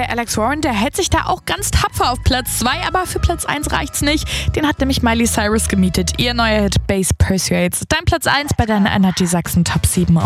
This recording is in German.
der Alex Warren, der hält sich da auch ganz tapfer auf Platz 2, aber für Platz 1 reicht's nicht. Den hat nämlich Miley Cyrus gemietet. Ihr neuer Hit Bass Persuades. Dein Platz 1 bei deinen Energy Sachsen Top 7.